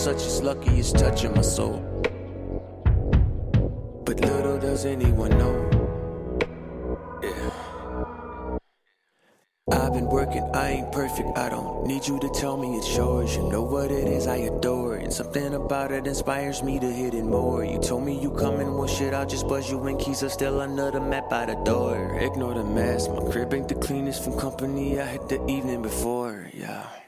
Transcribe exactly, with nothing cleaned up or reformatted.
such as lucky, it's touching my soul. But little does anyone know, yeah. I've been working, I ain't perfect, I don't need you to tell me it's yours. You know what it is, I adore it, and something about it inspires me to hit it more. You told me you coming, well shit, I'll just buzz you in. Keys are still under the mat by the door. Ignore the mess, my crib ain't the cleanest from company I had the evening before, yeah.